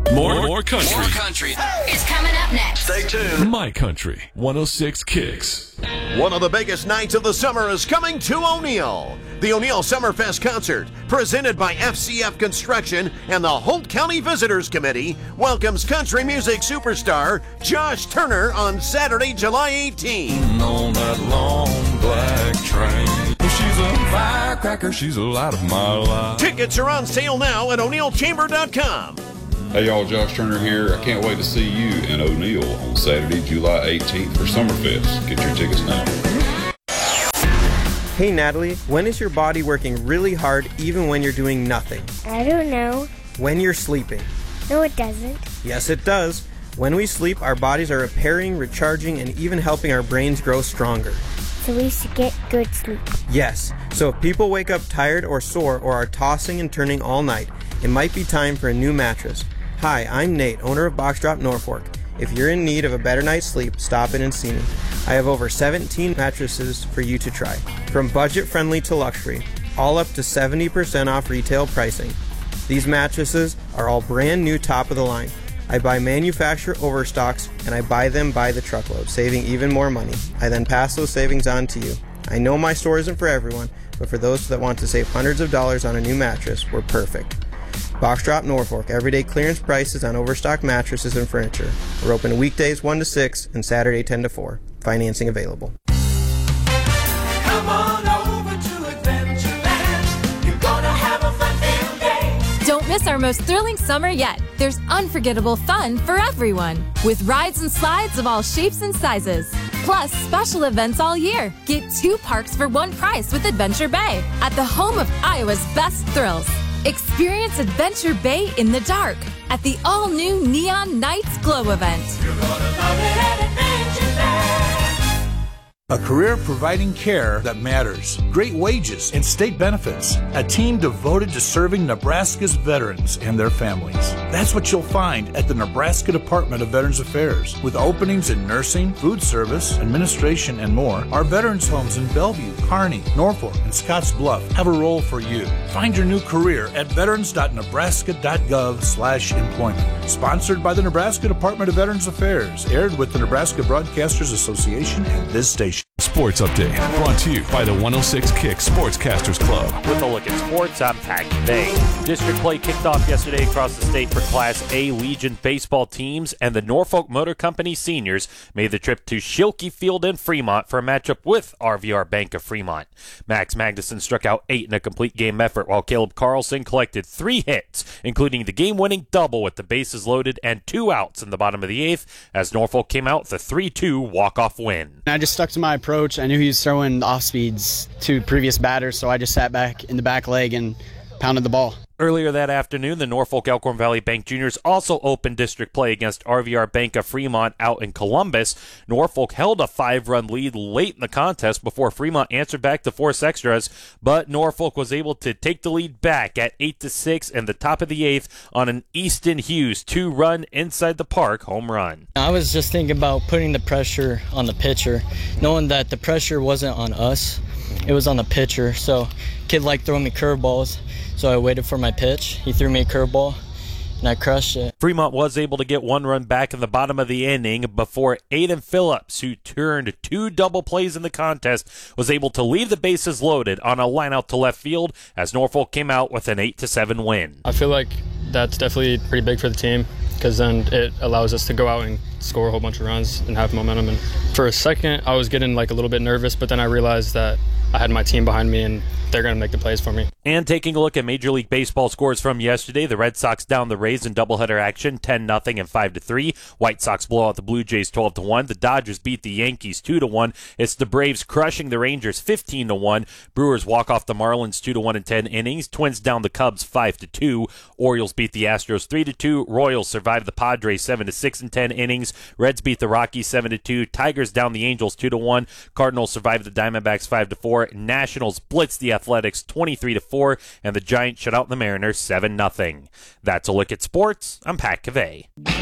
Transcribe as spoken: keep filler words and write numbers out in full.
More, more country. More country. It's coming up next. Stay tuned. My Country one oh six Kicks. One of the biggest nights of the summer is coming to O'Neill. The O'Neill Summerfest Concert, presented by F C F Construction and the Holt County Visitors Committee, welcomes country music superstar Josh Turner on Saturday, July eighteenth. On that long black train. She's a firecracker, she's a light of my life. Tickets are on sale now at O'Neill Chamber dot com. Hey y'all, Josh Turner here. I can't wait to see you in O'Neill on Saturday, July eighteenth for Summerfest. Get your tickets now. Hey Natalie, when is your body working really hard even when you're doing nothing? I don't know. When you're sleeping. No, it doesn't. Yes, it does. When we sleep, our bodies are repairing, recharging, and even helping our brains grow stronger. So we should get good sleep. Yes. So if people wake up tired or sore or are tossing and turning all night, it might be time for a new mattress. Hi, I'm Nate, owner of Box Drop Norfolk. If you're in need of a better night's sleep, stop in and see me. I have over seventeen mattresses for you to try. From budget-friendly to luxury, all up to seventy percent off retail pricing. These mattresses are all brand new top of the line. I buy manufacturer overstocks and I buy them by the truckload, saving even more money. I then pass those savings on to you. I know my store isn't for everyone, but for those that want to save hundreds of dollars on a new mattress, we're perfect. Box Drop Norfolk, everyday clearance prices on overstock mattresses and furniture. We're open weekdays one to six and Saturday ten to four. Financing available. Come on over to Adventureland. You're gonna have a fun-filled day. Don't miss our most thrilling summer yet. There's unforgettable fun for everyone, with rides and slides of all shapes and sizes. Plus, special events all year. Get two parks for one price with Adventure Bay at the home of Iowa's best thrills. Experience Adventure Bay in the dark at the all-new Neon Nights Glow event. You're gonna love it at Adventureland. A career providing care that matters, great wages, and state benefits. A team devoted to serving Nebraska's veterans and their families. That's what you'll find at the Nebraska Department of Veterans Affairs. With openings in nursing, food service, administration, and more, our veterans homes in Bellevue, Kearney, Norfolk, and Scotts Bluff have a role for you. Find your new career at veterans dot nebraska dot gov slash employment. Sponsored by the Nebraska Department of Veterans Affairs. Aired with the Nebraska Broadcasters Association and this station. Sports Update, brought to you by the one oh six Kicks Sportscasters Club. With a look at sports, I'm Pat Bay. District play kicked off yesterday across the state for Class A Legion baseball teams, and the Norfolk Motor Company seniors made the trip to Schilke Field in Fremont for a matchup with R V R Bank of Fremont. Max Magnuson struck out eight in a complete game effort, while Caleb Carlson collected three hits, including the game-winning double with the bases loaded and two outs in the bottom of the eighth, as Norfolk came out with a three two walk-off win. I just stuck to my approach. I knew he was throwing off speeds to previous batters, so I just sat back in the back leg and pounded the ball. Earlier that afternoon, the Norfolk Elkhorn Valley Bank Juniors also opened district play against R V R Bank of Fremont out in Columbus. Norfolk held a five-run lead late in the contest before Fremont answered back to force extras, but Norfolk was able to take the lead back at eight to six in the top of the eighth on an Easton Hughes two-run inside the park home run. I was just thinking about putting the pressure on the pitcher, knowing that the pressure wasn't on us, it was on the pitcher. So kid liked throwing me curveballs. So I waited for my pitch. He threw me a curveball, and I crushed it. Fremont was able to get one run back in the bottom of the inning before Aiden Phillips, who turned two double plays in the contest, was able to leave the bases loaded on a line out to left field as Norfolk came out with an eight to seven win. I feel like that's definitely pretty big for the team because then it allows us to go out and score a whole bunch of runs and have momentum. And for a second, I was getting like a little bit nervous, but then I realized that I had my team behind me and they're going to make the plays for me. And taking a look at Major League Baseball scores from yesterday, the Red Sox down the Rays in doubleheader action, ten nothing and five to three. White Sox blow out the Blue Jays twelve to one. The Dodgers beat the Yankees two to one. It's the Braves crushing the Rangers fifteen to one. Brewers walk off the Marlins two to one in ten innings. Twins down the Cubs five to two. Orioles beat the Astros three to two. Royals survive the Padres seven to six in ten innings. Reds beat the Rockies seven to two. Tigers down the Angels two to one. Cardinals survive the Diamondbacks five to four. Nationals blitz the Athletics twenty-three to four, and the Giants shut out the Mariners seven nothing. That's a look at sports. I'm Pat Cavay.